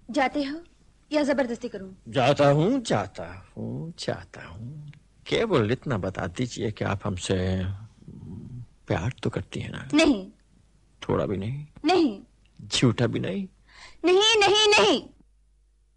जाते हो या जबरदस्ती करूं? जाता हूँ। केवल इतना बता दीजिए कि आप हमसे प्यार तो करती हैं ना? नहीं। थोड़ा भी नहीं? नहीं। झूठा भी नहीं? नहीं नहीं नहीं।